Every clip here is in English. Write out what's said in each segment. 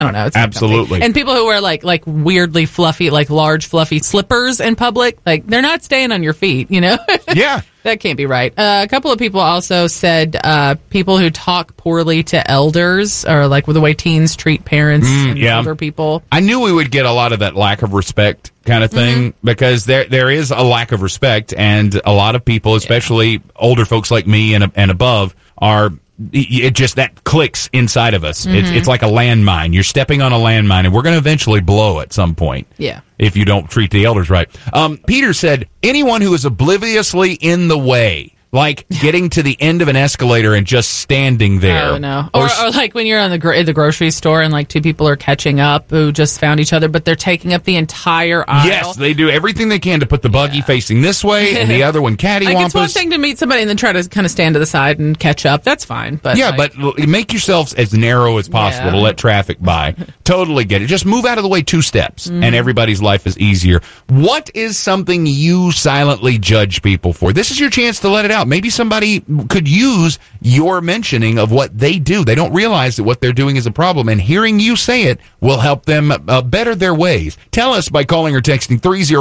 I don't know. It's absolutely. And people who wear like weirdly fluffy, like large fluffy slippers in public, like they're not staying on your feet, you know? Yeah. That can't be right. A couple of people also said people who talk poorly to elders, or like with the way teens treat parents and older people. I knew we would get a lot of that lack of respect kind of thing because there is a lack of respect, and a lot of people, especially older folks like me and above, it just that clicks inside of us. It's like a landmine. You're stepping on a landmine, and we're going to eventually blow at some point. Yeah. If you don't treat the elders right. Peter said, anyone who is obliviously in the way, like getting to the end of an escalator and just standing there. Oh, no. Or like when you're on the grocery store and like two people are catching up who just found each other, but they're taking up the entire aisle. Yes, they do everything they can to put the buggy facing this way and the other one cattywampus. Like, it's one thing to meet somebody and then try to kind of stand to the side and catch up. That's fine. But but make yourselves as narrow as possible to let traffic by. Totally get it. Just move out of the way 2 steps and everybody's life is easier. What is something you silently judge people for? This is your chance to let it out. Maybe somebody could use your mentioning of what they do. They don't realize that what they're doing is a problem, and hearing you say it will help them better their ways. Tell us by calling or texting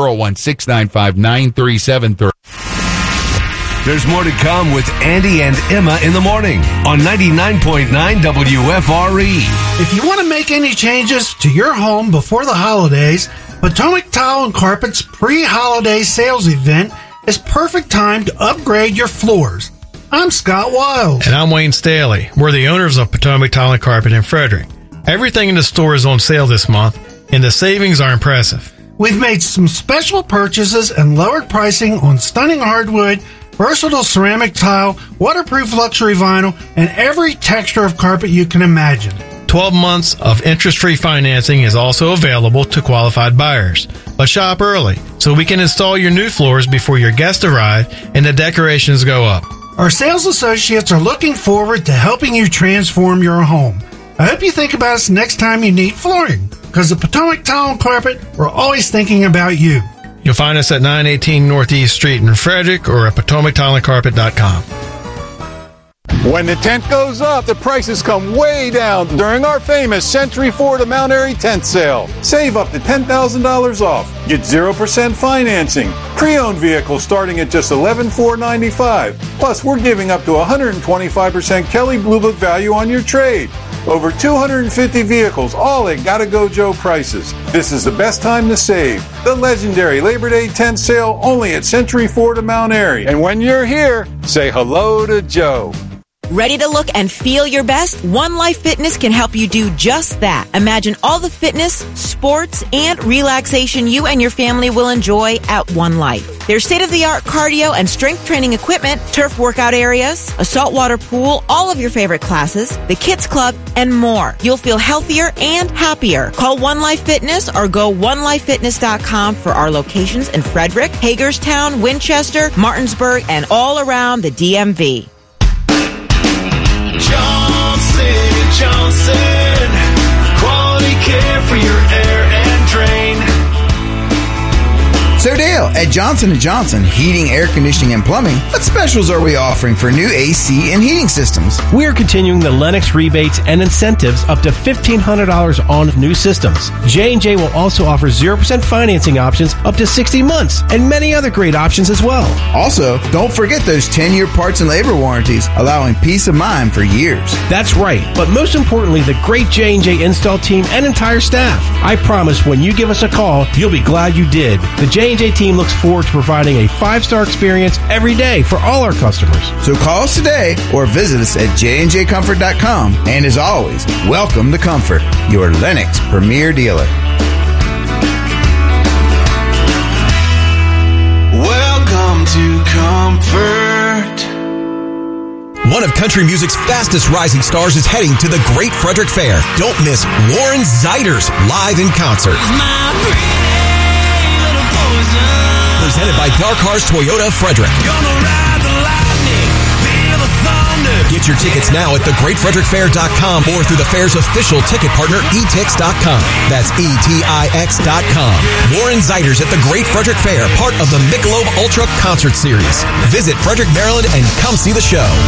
301-695-9373. There's more to come with Andy and Emma in the morning on 99.9 WFRE. If you want to make any changes to your home before the holidays, Potomac Tile and Carpet's pre-holiday sales event is perfect time to upgrade your floors. I'm Scott Wiles. And I'm Wayne Staley. We're the owners of Potomac Tile and Carpet in Frederick. Everything in the store is on sale this month, and the savings are impressive. We've made some special purchases and lowered pricing on stunning hardwood, versatile ceramic tile, waterproof luxury vinyl, and every texture of carpet you can imagine. 12 months of interest-free financing is also available to qualified buyers. But shop early so we can install your new floors before your guests arrive and the decorations go up. Our sales associates are looking forward to helping you transform your home. I hope you think about us next time you need flooring, because at Potomac Tile and Carpet, we're always thinking about you. You'll find us at 918 Northeast Street in Frederick or at PotomacTileandCarpet.com. When the tent goes up, the prices come way down during our famous Century Ford of Mount Airy tent sale. Save up to $10,000 off. Get 0% financing. Pre-owned vehicles starting at just $11,495. Plus, we're giving up to 125% Kelley Blue Book value on your trade. Over 250 vehicles, all at Gotta Go Joe prices. This is the best time to save. The legendary Labor Day tent sale only at Century Ford of Mount Airy. And when you're here, say hello to Joe. Ready to look and feel your best? One Life Fitness can help you do just that. Imagine all the fitness, sports, and relaxation you and your family will enjoy at One Life. There's state-of-the-art cardio and strength training equipment, turf workout areas, a saltwater pool, all of your favorite classes, the kids club, and more. You'll feel healthier and happier. Call One Life Fitness or go onelifefitness.com for our locations in Frederick, Hagerstown, Winchester, Martinsburg, and all around the DMV. Johnson, quality care for your air and drain. So Dale, at Johnson & Johnson Heating, Air Conditioning, and Plumbing, what specials are we offering for new AC and heating systems? We are continuing the Lennox rebates and incentives up to $1,500 on new systems. J&J will also offer 0% financing options up to 60 months and many other great options as well. Also, don't forget those 10-year parts and labor warranties, allowing peace of mind for years. That's right, but most importantly, the great J&J install team and entire staff. I promise when you give us a call, you'll be glad you did. The J&J team looks forward to providing a 5-star experience every day for all our customers. So call us today or visit us at jnjcomfort.com. And as always, welcome to Comfort, your Lennox premier dealer. Welcome to Comfort. One of country music's fastest rising stars is heading to the Great Frederick Fair. Don't miss Warren Zeiders live in concert. Presented by Dark Horse Toyota Frederick. Get your tickets now at thegreatfrederickfair.com or through the fair's official ticket partner, etix.com. That's etix.com. Warren Zeiders at the Great Frederick Fair, part of the Michelob Ultra Concert Series. Visit Frederick, Maryland, and come see the show.